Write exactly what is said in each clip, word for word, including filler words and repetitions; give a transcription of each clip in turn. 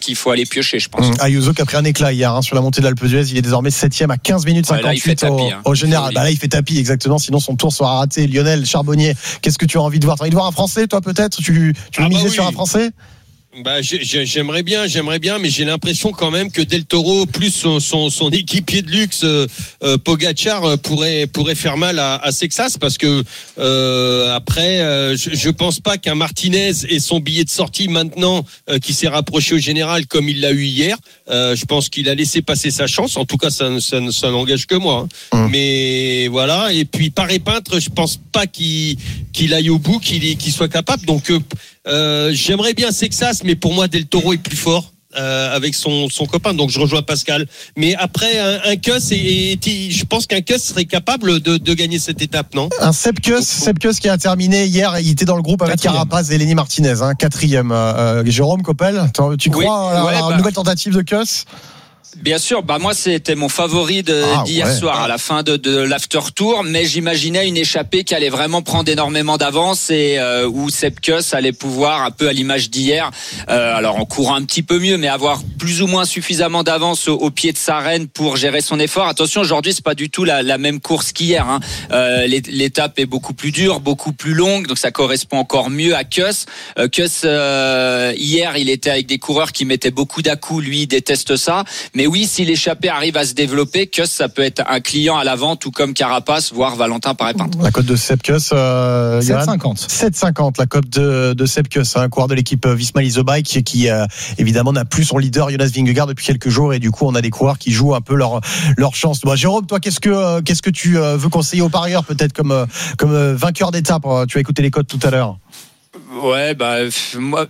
qu'il faut aller piocher, je pense. Mmh. Ayuso qui a pris un éclat hier hein, sur la montée de l'Alpe d'Huez, il est désormais septième à quinze minutes cinquante-huit ouais, là, il fait tapis, au, hein. au général. Bah là il fait tapis exactement, sinon son tour sera raté. Lionel Charbonnier, qu'est-ce que tu as envie de voir? Tu as envie de voir un Français toi peut-être? Tu, tu veux ah miser bah oui. sur un Français? Bah, j'aimerais bien, j'aimerais bien, mais j'ai l'impression quand même que Del Toro plus son, son, son équipier de luxe euh, Pogačar euh, pourrait pourrait faire mal à, à Sexas parce que euh, après, euh, je, je pense pas qu'un Martinez ait son billet de sortie maintenant euh, qui s'est rapproché au général comme il l'a eu hier. Euh, je pense qu'il a laissé passer sa chance. En tout cas, ça, ça, ça n'engage que moi. Hein. Mmh. Mais voilà. Et puis Paré Peintre, je pense pas qu'il qu'il aille au bout, qu'il qu'il soit capable. Donc euh, euh, j'aimerais bien Sexas, mais pour moi Del Toro est plus fort euh, avec son son copain. Donc je rejoins Pascal. Mais après un, un Kuss et, et je pense qu'un Kuss serait capable de, de gagner cette étape, non? Un Sepp Kuss, Sepp Kuss qui a terminé hier. Il était dans le groupe avec quatrième. Carapaz et Lenny Martinez, hein, quatrième. Euh, Jérôme Coppel, tu crois oui, à, ouais, à une bah... nouvelle tentative de Kuss? Bien sûr, bah moi c'était mon favori de, ah, d'hier ouais. soir à la fin de, de l'after tour, mais j'imaginais une échappée qui allait vraiment prendre énormément d'avance et euh, où Sepp Kuss allait pouvoir un peu à l'image d'hier, euh, alors en courant un petit peu mieux, mais avoir plus ou moins suffisamment d'avance au, au pied de sa reine pour gérer son effort. Attention, aujourd'hui c'est pas du tout la, la même course qu'hier. Hein. Euh, l'étape est beaucoup plus dure, beaucoup plus longue, donc ça correspond encore mieux à Kuss. Euh, Kuss euh, hier il était avec des coureurs qui mettaient beaucoup d'à-coups, lui il déteste ça, mais oui, si l'échappée arrive à se développer, Kuss, ça peut être un client à l'avant, tout comme Carapace, voire Valentin Paré Peintre. La cote de Sepp Kuss, euh, sept cinquante. sept cinquante, la cote de, de Sepp Kuss, un coureur de l'équipe Visma Leasebike qui, qui euh, évidemment n'a plus son leader Jonas Vingegaard depuis quelques jours et du coup on a des coureurs qui jouent un peu leur leur chance. Bon, Jérôme, toi, qu'est-ce que euh, qu'est-ce que tu euh, veux conseiller aux parieurs peut-être comme euh, comme euh, vainqueur d'étape? Tu as écouté les cotes tout à l'heure. Ouais, bah moi,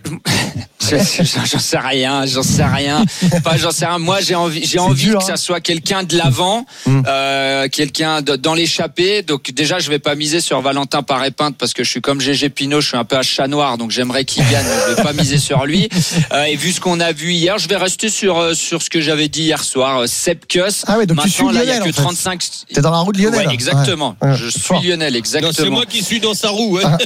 j'en sais rien, j'en sais rien. Enfin, j'en sais rien. Moi, j'ai envie, j'ai envie dur, que hein. ça soit quelqu'un de l'avant, mmh. euh, quelqu'un de, dans l'échappée. Donc déjà, je vais pas miser sur Valentin Paré Peintre parce que je suis comme Gégé Pinot, je suis un peu à chat noir, donc j'aimerais qu'il gagne. Je vais pas miser sur lui. Euh, et vu ce qu'on a vu hier, je vais rester sur sur ce que j'avais dit hier soir. Sepp Kuss. Ah oui, donc maintenant, tu suis là, Lionel, il y a que en fait. trente-cinq. T'es dans la roue de Lionel. Ouais, exactement. Ouais. Je suis fort. Lionel, exactement. Non, c'est moi qui suis dans sa roue. Hein.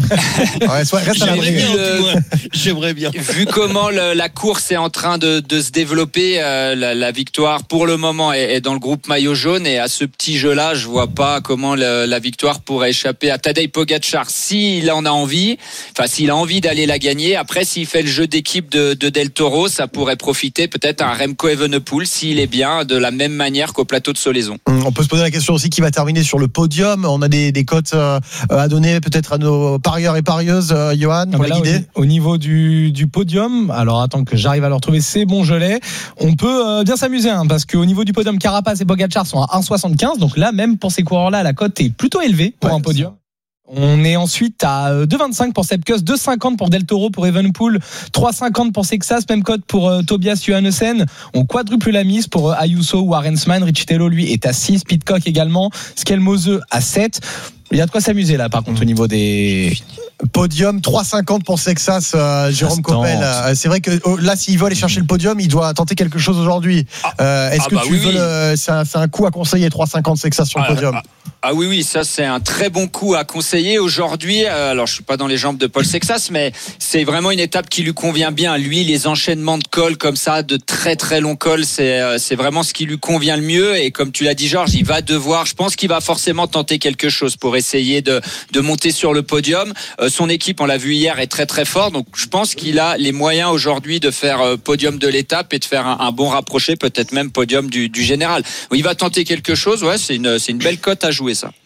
ouais, soit, reste J'aimerais bien, le... J'aimerais bien. Vu comment le, la course est en train de, de se développer, euh, la, la victoire pour le moment est, est dans le groupe maillot jaune et à ce petit jeu-là, je vois pas comment le, la victoire pourrait échapper à Tadej Pogačar s'il en a envie. Enfin, s'il a envie d'aller la gagner. Après, s'il fait le jeu d'équipe de, de Del Toro, ça pourrait profiter peut-être à Remco Evenepoel s'il est bien de la même manière qu'au plateau de Solaison. On peut se poser la question aussi qui va terminer sur le podium. On a des, des cotes euh, à donner peut-être à nos parieurs et parieuses, euh, Johan, pour ah bah les guider. Au, au niveau du, du podium, alors attends que j'arrive à le retrouver, c'est bon, je l'ai. On peut euh, bien s'amuser hein, parce qu'au niveau du podium, Carapace et Pogačar sont à un virgule soixante-quinze. Donc là, même pour ces coureurs-là, la cote est plutôt élevée pour ouais, un podium. On est ensuite à deux virgule vingt-cinq pour Sepp Kuss, deux virgule cinquante pour Del Toro, pour Evenepoel, trois virgule cinquante pour Sexas, même cote pour euh, Tobias Johannessen. On quadruple la mise pour euh, Ayuso ou Arensman. Richitello, lui, est à six, Pidcock également, Skelmose à sept. Il y a de quoi s'amuser là, par contre, au niveau des... Podium, trois virgule cinquante pour Sexas, euh, Jérôme Coppel. Euh, c'est vrai que oh, là, s'il veut aller chercher le podium, il doit tenter quelque chose aujourd'hui. Euh, est-ce ah que bah tu oui, veux, oui. le, c'est, un, c'est un coup à conseiller, trois virgule cinquante Sexas sur le ah, podium? Ah, ah oui, oui, ça c'est un très bon coup à conseiller aujourd'hui. Euh, alors, je suis pas dans les jambes de Paul Sexas, mais c'est vraiment une étape qui lui convient bien. Lui, les enchaînements de cols comme ça, de très très longs cols, c'est, euh, c'est vraiment ce qui lui convient le mieux. Et comme tu l'as dit, Georges, il va devoir, je pense qu'il va forcément tenter quelque chose pour essayer de, de monter sur le podium. Euh, son équipe, on l'a vu hier, est très très fort. Donc je pense qu'il a les moyens aujourd'hui de faire euh, podium de l'étape et de faire un, un bon rapproché, peut-être même podium du, du général. Il va tenter quelque chose. Ouais, c'est une, c'est une belle cote à jouer ça.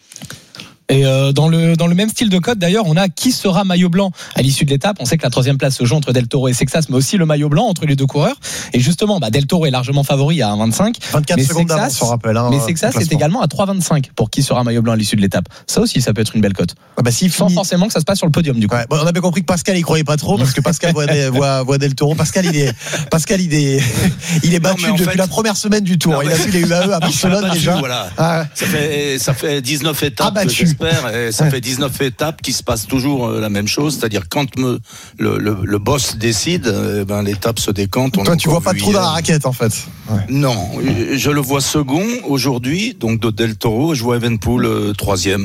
Et euh, dans le dans le même style de cote d'ailleurs, on a qui sera maillot blanc à l'issue de l'étape. On sait que la troisième place se joue entre Del Toro et Sexas, mais aussi le maillot blanc entre les deux coureurs. Et justement, bah, Del Toro est largement favori à un virgule vingt-cinq. vingt-quatre secondes d'avance, on rappelle. Hein, mais Sexas est également à trois virgule vingt-cinq pour qui sera maillot blanc à l'issue de l'étape. Ça aussi, ça peut être une belle cote. Ah bah, si Sans finit... forcément que ça se passe sur le podium du coup. Ouais, bon, on a bien compris que Pascal il croyait pas trop parce que Pascal voit, voit, voit Del Toro. Pascal il est Pascal il est il est battu non, depuis fait... la première semaine du Tour. Non, il a vu les U A E à Barcelone déjà. Voilà. Ah. Ça fait ça fait dix-neuf étapes ah, j'espère et ça fait dix-neuf étapes qui se passent toujours la même chose, c'est-à-dire quand me, le, le, le boss décide, eh ben, l'étape se décante. On Toi, tu vois pas trop dans la raquette en fait. Ouais. Non, je le vois second aujourd'hui, donc de Del Toro, je vois Evenepoel euh, troisième.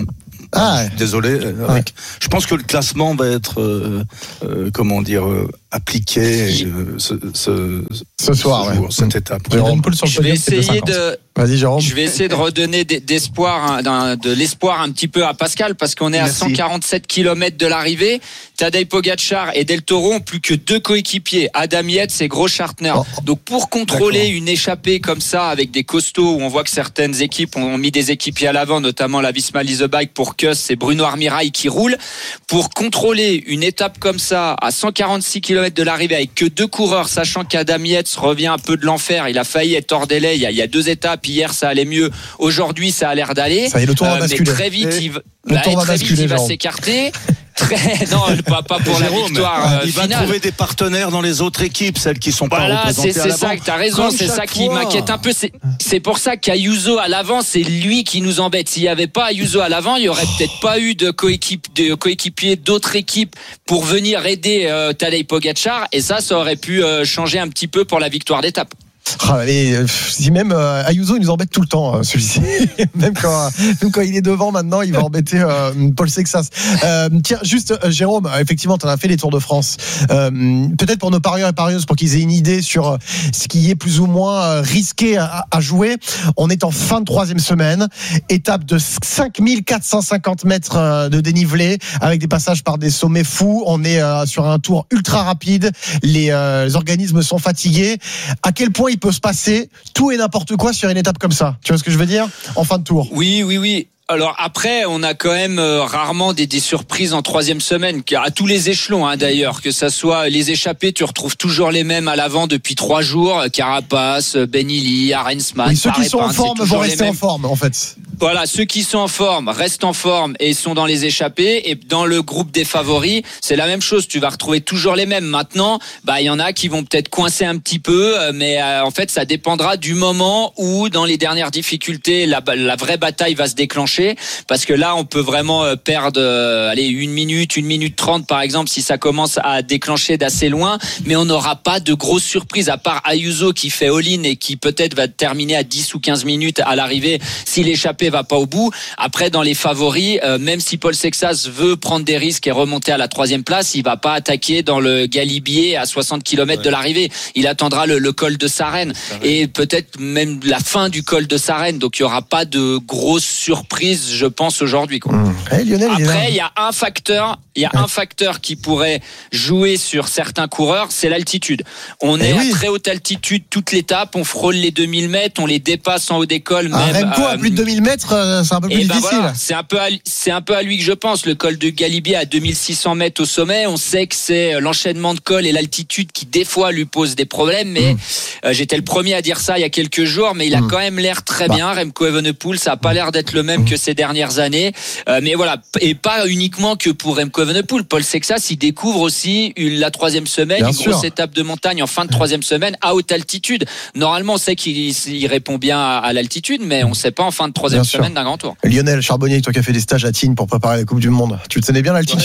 Ah, ouais. Désolé. Avec, ouais. Je pense que le classement va être, euh, euh, comment dire, euh, appliqué euh, ce, ce, ce soir, ce jour, ouais. cette étape. Je vais essayer de. Vas-y, Jérôme. Je vais essayer de redonner d'espoir, de l'espoir un petit peu à Pascal, parce qu'on est à Merci. cent quarante-sept kilomètres de l'arrivée. Tadej Pogačar et Del Toro ont plus que deux coéquipiers, Adam Yates et Großschartner. Oh. Donc pour contrôler D'accord. une échappée comme ça avec des costauds, où on voit que certaines équipes ont mis des équipiers à l'avant, notamment la Visma Lease Bike pour Kuss, c'est Bruno Armirail qui roule. Pour contrôler une étape comme ça à cent quarante-six kilomètres de l'arrivée avec que deux coureurs, sachant qu'Adam Yates revient un peu de l'enfer, il a failli être hors délai. Il y a, il y a deux étapes. Hier, ça allait mieux. Aujourd'hui, ça a l'air d'aller. Ça y est, le tour va euh, basculer. Mais très vite, Et il va, le bah, tour va, très basculer, vite, il va genre. s'écarter. Très... Non, pas, pas pour Jérôme, la victoire. Euh, il va finale. trouver des partenaires dans les autres équipes, celles qui sont voilà, pas représentées c'est, à c'est l'avant. ça que t'as raison, c'est ça qui fois. m'inquiète un peu. C'est, c'est pour ça qu'Ayuso à l'avant, c'est lui qui nous embête. S'il n'y avait pas Ayuso à l'avant, il y aurait oh. peut-être pas eu de, coéquipe, de coéquipiers d'autres équipes pour venir aider euh, Tadej Pogačar, et ça, ça aurait pu euh, changer un petit peu pour la victoire d'étape. Ah, et, si même euh, Ayuso il nous embête tout le temps euh, celui-ci même quand, même quand il est devant maintenant il va embêter euh, Paul Sexas. Euh, tiens juste euh, Jérôme, effectivement tu en as fait les Tours de France, euh, peut-être pour nos parieurs et parieuses pour qu'ils aient une idée sur ce qui est plus ou moins risqué à, à jouer. On est en fin de troisième semaine, étape de cinq mille quatre cent cinquante mètres de dénivelé avec des passages par des sommets fous. On est euh, sur un tour ultra rapide, les, euh, les organismes sont fatigués. À quel point il peut se passer tout et n'importe quoi sur une étape comme ça. Tu vois ce que je veux dire ? En fin de tour. Oui, oui, oui. Alors après, on a quand même euh, rarement des, des surprises en troisième semaine, à tous les échelons hein, d'ailleurs, que ça soit les échappés, tu retrouves toujours les mêmes à l'avant depuis trois jours, Carapace, Benili, Arensman. Oui, ceux qui sont en forme vont rester en forme en fait. Voilà, ceux qui sont en forme restent en forme et sont dans les échappées. Et dans le groupe des favoris, c'est la même chose. Tu vas retrouver toujours les mêmes. Maintenant, bah il y en a qui vont peut-être coincer un petit peu, mais euh, en fait, ça dépendra du moment où, dans les dernières difficultés, la, la vraie bataille va se déclencher. Parce que là, on peut vraiment perdre, euh, allez, une minute, une minute trente par exemple, si ça commence à déclencher d'assez loin. Mais on n'aura pas de grosses surprises, à part Ayuso qui fait all-in et qui peut-être va terminer à dix ou quinze minutes à l'arrivée si l'échappée va pas au bout. Après, dans les favoris, euh, même si Paul Sexas veut prendre des risques et remonter à la troisième place, il va pas attaquer dans le Galibier à soixante kilomètres ouais. de l'arrivée. Il attendra le, le col de Sarenne et peut-être même la fin du col de Sarenne. Donc il y aura pas de grosses surprises, je pense, aujourd'hui. Quoi. Mmh. Hey, Lionel, après, il y a un facteur, il y a ouais. un facteur qui pourrait jouer sur certains coureurs, c'est l'altitude. On eh est oui. à très haute altitude toute l'étape, on frôle les deux mille mètres, on les dépasse en haut des cols. Ah, même Remco euh, à plus de deux mille mètres, c'est un peu plus ben difficile. Voilà, c'est un peu, à, c'est un peu à lui que je pense. Le col de Galibier à deux mille six cents mètres au sommet, on sait que c'est l'enchaînement de cols et l'altitude qui des fois lui pose des problèmes. Mais mmh. euh, j'étais le premier à dire ça il y a quelques jours, mais il a mmh. quand même l'air très bah. bien. Remco Evenepoel, ça a pas l'air d'être le même mmh. que ces dernières années. Euh, mais voilà, et pas uniquement que pour Remco Evenepoel. Paul Sexas, il découvre aussi une, la troisième semaine, bien une sûr. grosse étape de montagne en fin de troisième semaine à haute altitude. Normalement, on sait qu'il il répond bien à, à l'altitude, mais on ne sait pas en fin de troisième bien semaine sûr. d'un grand tour. Lionel Charbonnier, toi qui as fait des stages à Tignes pour préparer la Coupe du Monde, tu te tenais bien l'altitude ?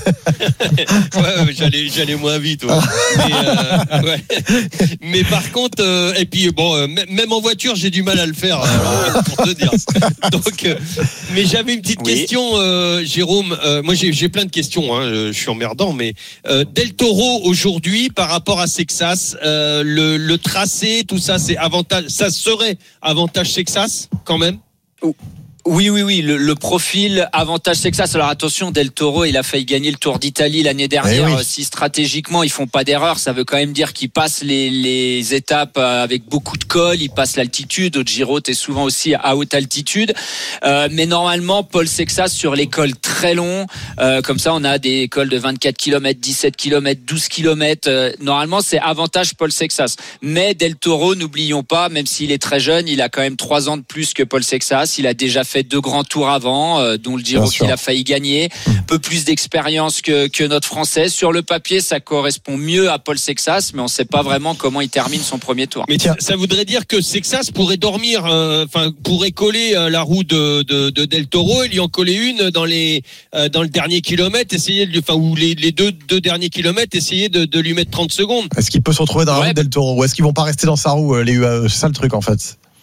Ouais, ouais j'allais, j'allais moins vite. Ouais. mais, euh, ouais. mais par contre, euh, et puis bon, euh, même en voiture, j'ai du mal à le faire, alors, pour te dire. Donc, euh, mais j'avais une petite oui. question, euh, Jérôme. Euh, moi, j'ai, j'ai plein de questions. Hein, je suis emmerdant, mais euh, Del Toro aujourd'hui, par rapport à Sexas, euh, le, le tracé, tout ça, c'est avantage. Ça serait avantage Sexas quand même. Oh. Oui, oui, oui, le, le profil avantage Sexas. Alors attention, Del Toro, il a failli gagner le Tour d'Italie l'année dernière. Eh oui. Si stratégiquement ils font pas d'erreur, ça veut quand même dire qu'ils passent les, les étapes avec beaucoup de cols, ils passent l'altitude. Au Giro, t'es souvent aussi à haute altitude. Euh, mais normalement, Paul Sexas sur les cols très longs, euh, comme ça, on a des cols de vingt-quatre kilomètres, dix-sept kilomètres, douze kilomètres. Euh, normalement, c'est avantage Paul Sexas. Mais Del Toro, n'oublions pas, même s'il est très jeune, il a quand même trois ans de plus que Paul Sexas. Il a déjà fait deux grands tours avant, euh, dont le Giro qu'il a failli gagner, un peu plus d'expérience que, que notre Français. Sur le papier, ça correspond mieux à Paul Sexas, mais on ne sait pas vraiment comment il termine son premier tour. Mais tiens, ça voudrait dire que Sexas pourrait dormir, enfin euh, pourrait coller euh, la roue de, de, de Del Toro et lui en coller une dans les euh, dans le dernier kilomètre, essayer de, enfin ou les, les deux deux derniers kilomètres, essayer de, de lui mettre trente secondes. Est-ce qu'il peut se retrouver dans la ouais. roue de Del Toro ou est-ce qu'ils vont pas rester dans sa roue les U A E ? C'est ça le truc en fait.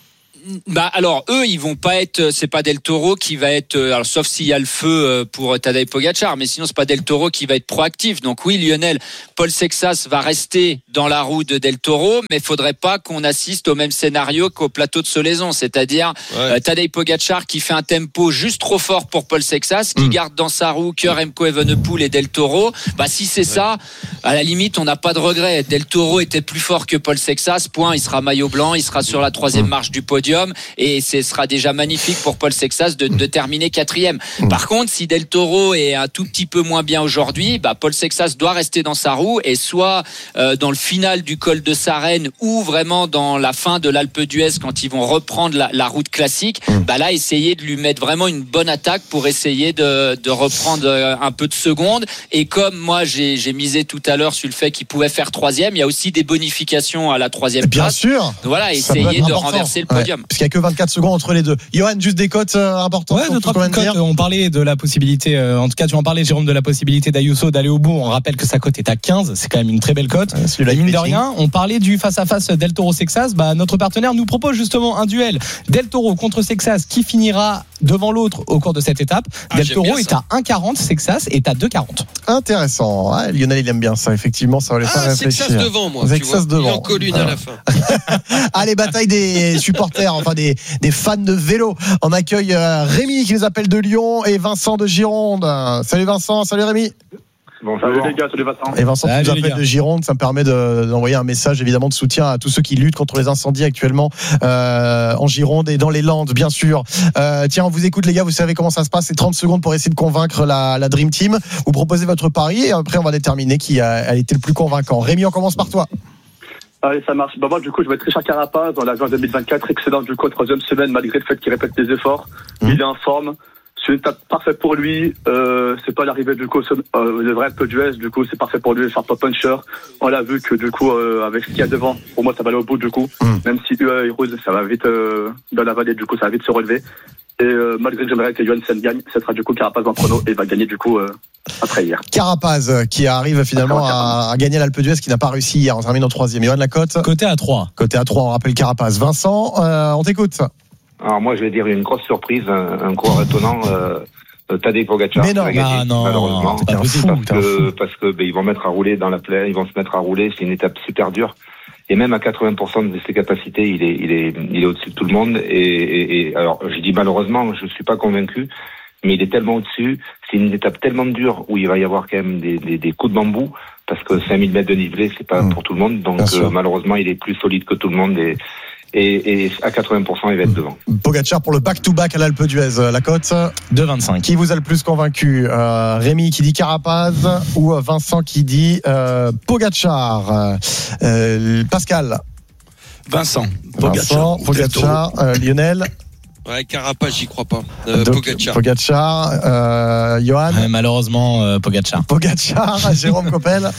Bah alors eux ils vont pas être, c'est pas Del Toro qui va être, alors, sauf s'il y a le feu pour Tadej Pogačar, mais sinon c'est pas Del Toro qui va être proactif. Donc oui Lionel, Paul Sexas va rester dans la roue de Del Toro, mais faudrait pas qu'on assiste au même scénario qu'au plateau de Solaison, c'est-à-dire ouais. euh, Tadej Pogačar qui fait un tempo juste trop fort pour Paul Sexas, qui mmh. garde dans sa roue que Remco Evenepoel et Del Toro. Bah si c'est ouais. ça, à la limite on n'a pas de regret. Del Toro était plus fort que Paul Sexas, point. Il sera maillot blanc, il sera sur la troisième mmh. marche du podium. Et ce sera déjà magnifique pour Paul Sexas de, de terminer quatrième. Par contre, si Del Toro est un tout petit peu moins bien aujourd'hui, bah Paul Sexas doit rester dans sa roue et soit euh, dans le final du col de Sarenne ou vraiment dans la fin de l'Alpe d'Huez quand ils vont reprendre la, la route classique, bah là essayer de lui mettre vraiment une bonne attaque pour essayer de, de reprendre un peu de secondes. Et comme moi j'ai, j'ai misé tout à l'heure sur le fait qu'il pouvait faire troisième, il y a aussi des bonifications à la troisième bien place. Bien sûr. Voilà, essayer de renverser le podium. Ouais. Parce qu'il n'y a que vingt-quatre secondes entre les deux. Johan, juste des cotes euh, importantes. Ouais, deux, trois cotes. On parlait de la possibilité, euh, en tout cas, tu en parlais, Jérôme, de la possibilité d'Ayuso d'aller au bout. On rappelle que sa cote est à quinze. C'est quand même une très belle cote. Ouais, mine de rien, on parlait du face-à-face Del Toro-Sexas. Bah, notre partenaire nous propose justement un duel Del Toro contre Sexas qui finira devant l'autre au cours de cette étape. Ah, Del Toro est à un quarante, Sexas est à deux quarante. Intéressant. Ah, Lionel, il aime bien ça. Effectivement, ça va les faire ah, réfléchir. Sexas devant, moi. Sexas devant. Il en colle une alors. À la fin. Allez, bataille des supporters, enfin des, des fans de vélo. On accueille euh, Rémi qui nous appelle de Lyon et Vincent de Gironde. Salut Vincent, salut Rémi. Bon, salut les gars, salut Vincent. Et Vincent salut qui nous appelle de Gironde, ça me permet de, d'envoyer un message évidemment de soutien à tous ceux qui luttent contre les incendies actuellement euh, en Gironde et dans les Landes, bien sûr. Euh, tiens, on vous écoute les gars, vous savez comment ça se passe, c'est trente secondes pour essayer de convaincre la, la Dream Team. Vous proposez votre pari et après on va déterminer qui a, a été le plus convaincant. Rémi, on commence par toi. Allez, ça marche. Bah, moi, du coup, je vais être Richard Carapaz dans la juin deux mille vingt-quatre, excellent du coup, troisième semaine, malgré le fait qu'il répète les efforts. Mmh. Il est en forme. C'est une étape parfaite pour lui. Euh, c'est pas l'arrivée, du coup, euh, le vrai peu d'U S, du coup, c'est parfait pour lui, Sharp Puncher. On l'a vu que, du coup, euh, avec ce qu'il y a devant, pour moi, ça va aller au bout, du coup. Mmh. Même si U A E Heroes, ça va vite, euh, dans la vallée, du coup, ça va vite se relever. Et euh, malgré que j'aimerais que Johansen gagne, ce sera du coup Carapaz en chrono et va gagner du coup euh, après hier. Carapaz euh, qui arrive finalement à, à gagner l'Alpe d'Huez, qui n'a pas réussi hier, on termine en troisième. Johan, la cote côté à trois. Côté à trois, on rappelle Carapaz. Vincent, euh, on t'écoute. Alors moi je vais dire une grosse surprise, un, un coureur étonnant, euh, Tadej Pogačar. Mais non, gagné, bah non, malheureusement, c'est pas possible, parce que parce que ben, ils vont mettre à rouler dans la plaine, ils vont se mettre à rouler, c'est une étape super dure. Et même à quatre-vingts pour cent de ses capacités, il est, il est, il est au-dessus de tout le monde. Et, et, et alors, je dis malheureusement, je suis pas convaincu, mais il est tellement au-dessus. C'est une étape tellement dure où il va y avoir quand même des, des, des coups de bambou, parce que cinq mille mètres de nivelé, c'est pas mmh. pour tout le monde. Donc, euh, malheureusement, il est plus solide que tout le monde. Et, Et, et à quatre-vingts pour cent, il va être devant. Pogačar pour le back-to-back à l'Alpe d'Huez. La cote deux vingt-cinq. Qui vous a le plus convaincu, euh, Rémi qui dit Carapaz ou Vincent qui dit euh, Pogačar? euh, Pascal. Vincent. Vincent, Pogačar. euh, Lionel. Ouais, Carapaz, j'y crois pas. Euh, Pogačar. Pogačar. Euh, Johan. Ouais, malheureusement, euh, Pogačar. Pogačar. Jérôme Coppel.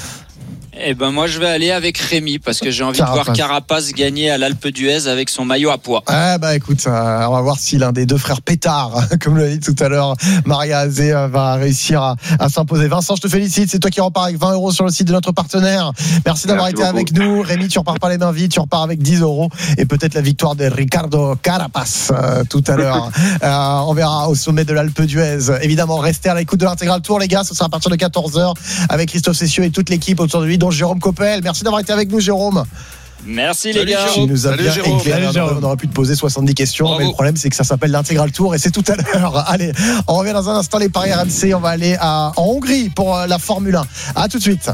Eh ben moi je vais aller avec Rémi parce que j'ai envie Carapaz. de voir Carapaz gagner à l'Alpe d'Huez avec son maillot à pois. Ah bah écoute, euh, on va voir si l'un des deux frères Pétard, comme l'a dit tout à l'heure Maria Azé, euh, va réussir à, à s'imposer. Vincent, je te félicite, c'est toi qui repars avec vingt euros sur le site de notre partenaire. Merci d'avoir Merci été beaucoup. avec nous. Rémi, tu repars pas les mains vides, tu repars avec dix euros et peut-être la victoire de Ricardo Carapaz euh, tout à l'heure. euh, on verra au sommet de l'Alpe d'Huez. Évidemment, restez à l'écoute de l'Intégral Tour les gars, ce sera à partir de quatorze heures avec Christophe Cessieux et toute l'équipe autour de lui, dont Jérôme Coppel. Merci d'avoir été avec nous, Jérôme. Merci Salut les gars. Jérôme. Tu nous as Salut bien Jérôme. éclairé. Salut Jérôme. On aurait pu te poser soixante-dix questions, Bravo. mais le problème c'est que ça s'appelle l'Intégral Tour et c'est tout à l'heure. Allez, on revient dans un instant les paris R M C. On va aller à, en Hongrie pour la Formule un. À tout de suite.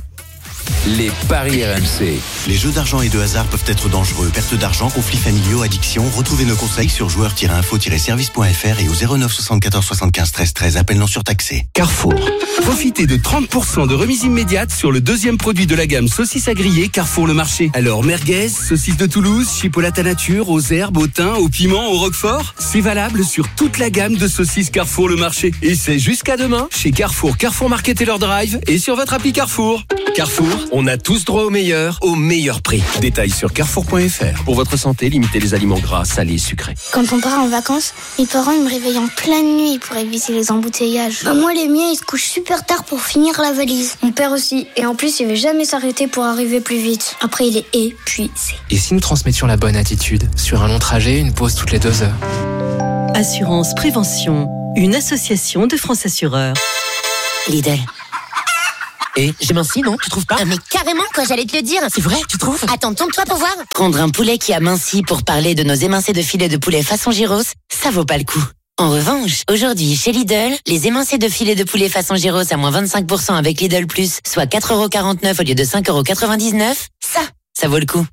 Les paris R M C. Les jeux d'argent et de hasard peuvent être dangereux. Perte d'argent, conflits familiaux, addiction. Retrouvez nos conseils sur joueurs tiret info tiret service point f r et au zéro neuf soixante-quatorze soixante-quinze treize treize. Appel non surtaxé. Carrefour. Profitez de trente pour cent de remise immédiate sur le deuxième produit de la gamme saucisses à griller Carrefour Le Marché. Alors merguez, saucisses de Toulouse, chipolata nature, aux herbes, au thym, au piment, au roquefort. C'est valable sur toute la gamme de saucisses Carrefour Le Marché. Et c'est jusqu'à demain chez Carrefour, Carrefour Market et leur drive et sur votre appli Carrefour. Carrefour, On a tous droit au meilleur, au meilleur prix. Détails sur carrefour point f r. Pour votre santé, limitez les aliments gras, salés, sucrés. Quand on part en vacances, mes parents ils me réveillent en pleine nuit pour éviter les embouteillages. Bah moi, les miens, ils se couchent super tard pour finir la valise. Mon père aussi. Et en plus, il veut jamais s'arrêter pour arriver plus vite. Après, il est épuisé. Et si nous transmettions la bonne attitude? Sur un long trajet, une pause toutes les deux heures. Assurance Prévention, une association de France Assureurs. Lidl. Et j'ai minci, non? Tu trouves pas? euh, Mais carrément, quoi, j'allais te le dire. C'est vrai, tu trouves? Attends, tourne-toi pour voir. Prendre un poulet qui a minci pour parler de nos émincés de filet de poulet façon gyros, ça vaut pas le coup. En revanche, aujourd'hui, chez Lidl, les émincés de filet de poulet façon gyros à moins vingt-cinq pour cent avec Lidl Plus, soit quatre euros quarante-neuf au lieu de cinq euros quatre-vingt-dix-neuf, ça, ça vaut le coup.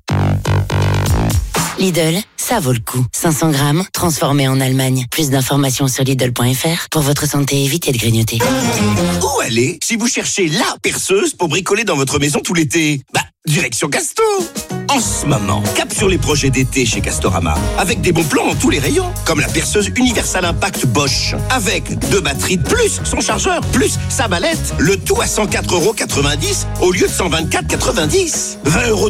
Lidl, ça vaut le coup. cinq cents grammes, transformé en Allemagne. Plus d'informations sur Lidl point f r. Pour votre santé, évitez de grignoter. Où aller si vous cherchez la perceuse pour bricoler dans votre maison tout l'été? Bah, direction Casto. En ce moment, cap sur les projets d'été chez Castorama. Avec des bons plans dans tous les rayons. Comme la perceuse Universal Impact Bosch. Avec deux batteries plus son chargeur, plus sa mallette. Le tout à cent quatre euros quatre-vingt-dix au lieu de cent vingt-quatre euros quatre-vingt-dix. vingt euros